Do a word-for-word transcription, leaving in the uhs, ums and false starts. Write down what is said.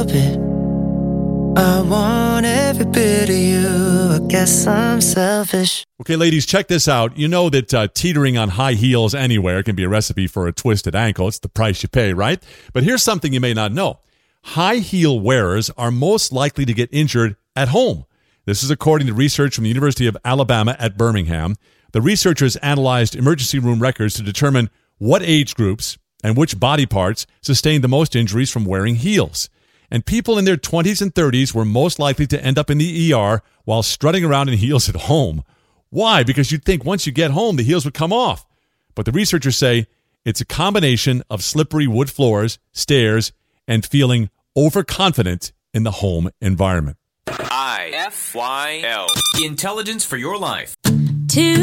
it. I want every bit of you. I guess I'm selfish. Okay, ladies, check this out. You know that uh, teetering on high heels anywhere can be a recipe for a twisted ankle. It's the price you pay, right? But here's something you may not know. High heel wearers are most likely to get injured at home. This is according to research from the University of Alabama at Birmingham. The researchers analyzed emergency room records to determine what age groups and which body parts sustained the most injuries from wearing heels. And people in their twenties and thirties were most likely to end up in the E R while strutting around in heels at home. Why? Because you'd think once you get home, the heels would come off. But the researchers say it's a combination of slippery wood floors, stairs, and feeling overconfident in the home environment. I F Y L. Intelligence for your life. Two